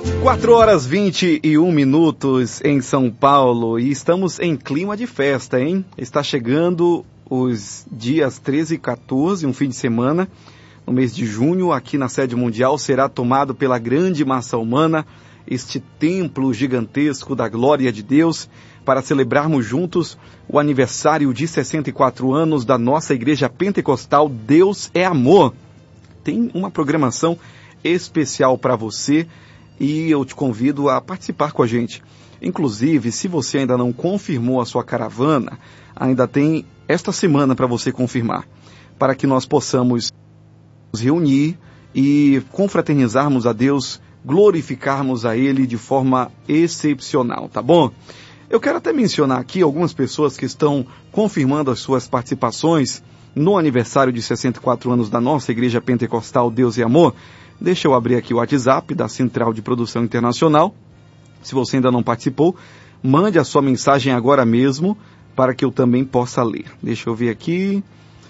4h21 em São Paulo e estamos em clima de festa, hein? Está chegando os dias 13 e 14, um fim de semana, no mês de junho, aqui na sede mundial, será tomado pela grande massa humana este templo gigantesco da glória de Deus, para celebrarmos juntos o aniversário de 64 anos da nossa igreja pentecostal Deus é Amor. Tem uma programação especial para você e eu te convido a participar com a gente. Inclusive, se você ainda não confirmou a sua caravana, ainda tem esta semana para você confirmar, para que nós possamos nos reunir e confraternizarmos a Deus, glorificarmos a Ele de forma excepcional, tá bom? Eu quero até mencionar aqui algumas pessoas que estão confirmando as suas participações no aniversário de 64 anos da nossa Igreja Pentecostal Deus e Amor. Deixa eu abrir aqui o WhatsApp da Central de Produção Internacional. Se você ainda não participou, mande a sua mensagem agora mesmo para que eu também possa ler. Deixa eu ver aqui.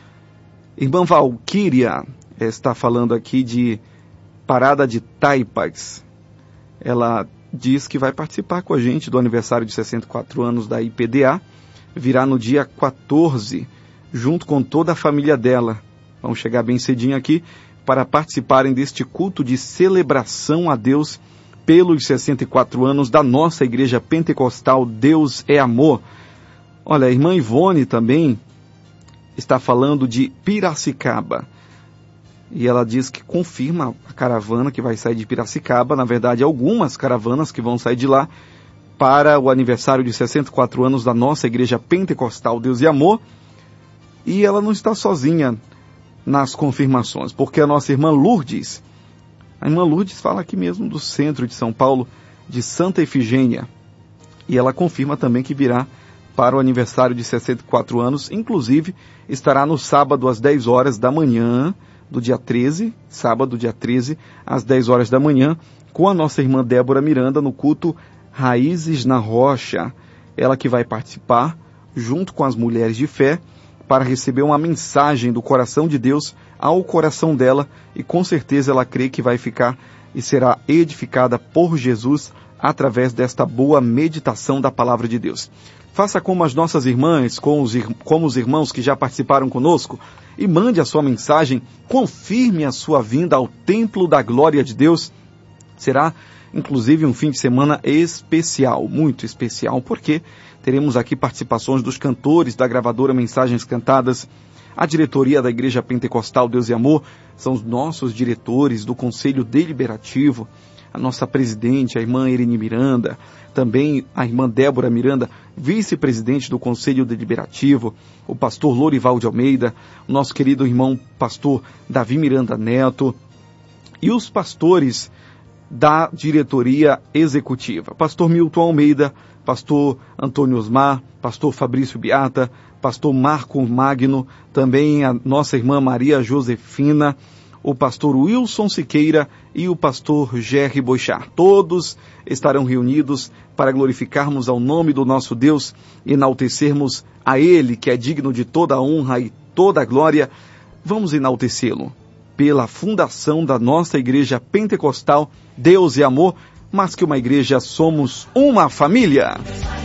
Irmã Valquíria está falando aqui de Parada de Taipas. Ela diz que vai participar com a gente do aniversário de 64 anos da IPDA. Virá no dia 14, junto com toda a família dela. Vamos chegar bem cedinho aqui para participarem deste culto de celebração a Deus pelos 64 anos da nossa Igreja Pentecostal Deus é Amor. Olha, a irmã Ivone também está falando de Piracicaba. E ela diz que confirma a caravana que vai sair de Piracicaba, na verdade algumas caravanas que vão sair de lá para o aniversário de 64 anos da nossa Igreja Pentecostal Deus e Amor. E ela não está sozinha nas confirmações, porque a nossa irmã Lourdes, fala aqui mesmo do centro de São Paulo, de Santa Efigênia, e ela confirma também que virá para o aniversário de 64 anos, inclusive estará no sábado às 10 horas da manhã, do dia 13, sábado dia 13, às 10 horas da manhã, com a nossa irmã Débora Miranda no culto Raízes na Rocha, ela que vai participar junto com as mulheres de fé, para receber uma mensagem do coração de Deus ao coração dela, e com certeza ela crê que vai ficar e será edificada por Jesus através desta boa meditação da palavra de Deus. Faça como as nossas irmãs, como os irmãos que já participaram conosco, e mande a sua mensagem, confirme a sua vinda ao templo da glória de Deus. Será inclusive um fim de semana especial, muito especial, porque teremos aqui participações dos cantores da gravadora Mensagens Cantadas, a diretoria da Igreja Pentecostal Deus e Amor, são os nossos diretores do Conselho Deliberativo, a nossa presidente, a irmã Irene Miranda, também a irmã Débora Miranda, vice-presidente do Conselho Deliberativo, o pastor Lorival de Almeida, o nosso querido irmão pastor Davi Miranda Neto, e os pastores da diretoria executiva, pastor Milton Almeida, pastor Antônio Osmar, pastor Fabrício Beata, pastor Marco Magno, também a nossa irmã Maria Josefina, o pastor Wilson Siqueira e o pastor Jerry Boixar. Todos estarão reunidos para glorificarmos ao nome do nosso Deus, enaltecermos a Ele, que é digno de toda a honra e toda a glória. Vamos enaltecê-lo pela fundação da nossa Igreja Pentecostal Deus e Amor, mas que uma igreja somos uma família.